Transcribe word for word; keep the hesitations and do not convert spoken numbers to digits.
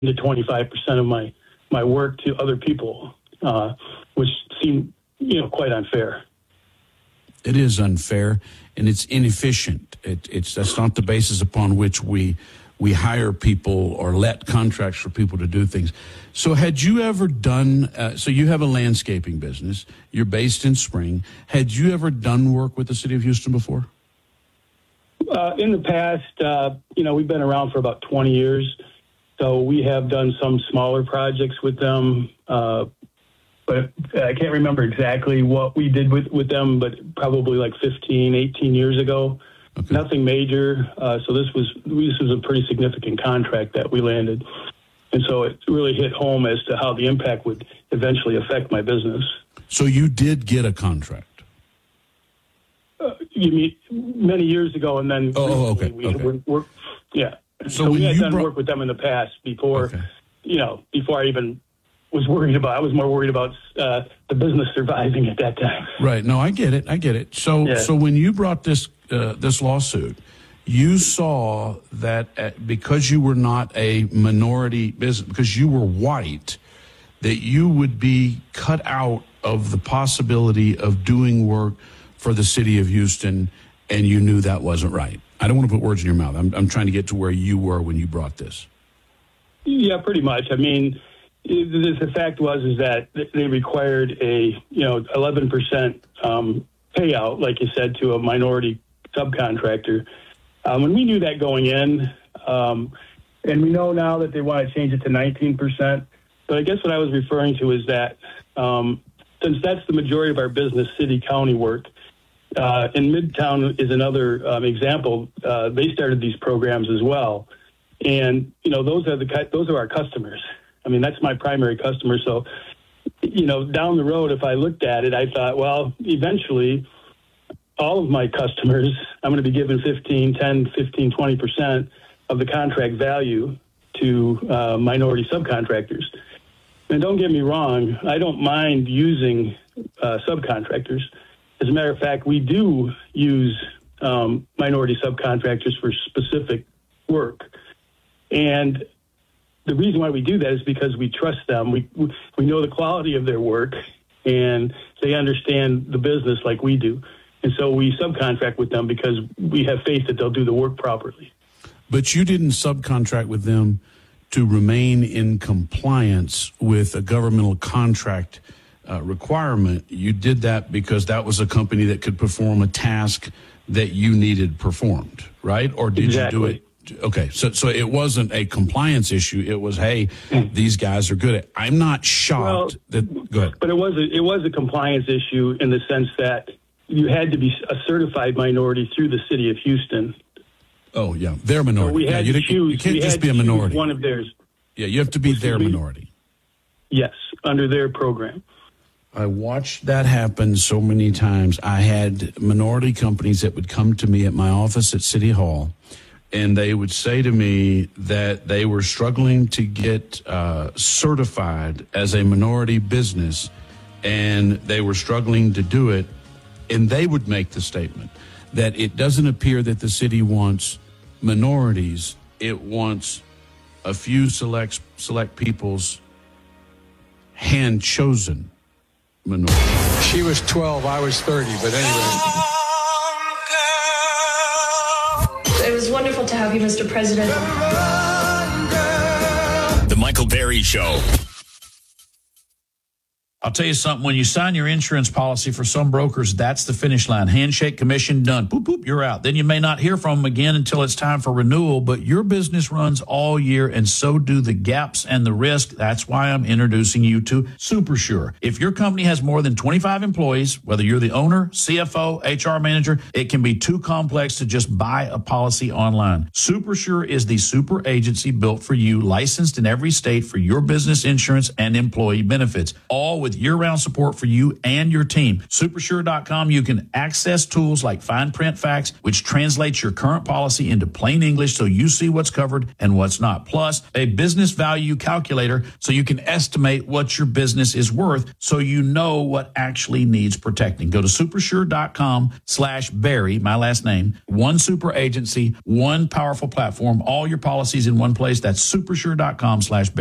to twenty-five percent of my, my work to other people, uh, which seemed, you know, quite unfair. It is unfair, and it's inefficient. It, it's that's not the basis upon which we we hire people or let contracts for people to do things. So had you ever done, uh, so you have a landscaping business, you're based in Spring. Had you ever done work with the city of Houston before? Uh, in the past, uh, you know, we've been around for about twenty years. So we have done some smaller projects with them. Uh, but I can't remember exactly what we did with, with them, but probably like fifteen, eighteen years ago. Okay. Nothing major. Uh, so this was this was a pretty significant contract that we landed. And so it really hit home as to how the impact would eventually affect my business. So you did get a contract? Uh, you mean many years ago, and then oh, okay. we okay. Work, work, yeah. So, so we had done brought... work with them in the past before, okay. you know, before I even was worried about. I was more worried about uh, the business surviving at that time. Right. No, I get it. I get it. So, yeah. so when you brought this uh, this lawsuit, you saw that uh, because you were not a minority business, because you were white, that you would be cut out of the possibility of doing work for the city of Houston, and you knew that wasn't right. I don't want to put words in your mouth. I'm, I'm trying to get to where you were when you brought this. Yeah, pretty much. I mean, the, the fact was is that they required a, you know, eleven percent um, payout, like you said, to a minority subcontractor. Um, and we knew that going in, um, and we know now that they want to change it to nineteen percent. But I guess what I was referring to is that um, since that's the majority of our business, city, county work, uh, and Midtown is another um, example. Uh, they started these programs as well, and you know those are the those are our customers. I mean, that's my primary customer. So, you know, down the road, if I looked at it, I thought, well, eventually, all of my customers, I'm going to be giving fifteen, ten, fifteen, twenty percent of the contract value to uh, minority subcontractors. And don't get me wrong, I don't mind using uh, subcontractors. As a matter of fact, we do use um, minority subcontractors for specific work. And the reason why we do that is because we trust them. We we know the quality of their work, and they understand the business like we do. And so we subcontract with them because we have faith that they'll do the work properly. But you didn't subcontract with them to remain in compliance with a governmental contract uh, requirement. You did that because that was a company that could perform a task that you needed performed, right? Or did exactly. you do it? Okay, so so it wasn't a compliance issue. It was, hey, these guys are good at. I'm not shocked well, that. Go ahead. But it was a, it was a compliance issue in the sense that you had to be a certified minority through the city of Houston. Oh yeah, their minority. So we had yeah, to you, choose. you can't we just had be a to minority. One of theirs. Yeah, you have to be their minority. Yes, under their program. I watched that happen so many times. I had minority companies that would come to me at my office at City Hall, and they would say to me that they were struggling to get uh, certified as a minority business, and they were struggling to do it. And they would make the statement that it doesn't appear that the city wants minorities. It wants a few select select people's hand-chosen minorities. She was twelve, I was thirty, but anyway. It was wonderful to have you, Mister President. The Michael Berry Show. I'll tell you something. When you sign your insurance policy, for some brokers, that's the finish line. Handshake, commission, done. Boop, boop, you're out. Then you may not hear from them again until it's time for renewal, but your business runs all year, and so do the gaps and the risk. That's why I'm introducing you to SuperSure. If your company has more than twenty-five employees, whether you're the owner, C F O, H R manager, it can be too complex to just buy a policy online. SuperSure is the super agency built for you, licensed in every state for your business insurance and employee benefits, all with with year-round support for you and your team. Supersure dot com, you can access tools like fine print facts, which translates your current policy into plain English so you see what's covered and what's not. Plus, a business value calculator so you can estimate what your business is worth so you know what actually needs protecting. Go to supersure dot com slash Barry, my last name, one super agency, one powerful platform, all your policies in one place. That's supersure dot com slash Barry.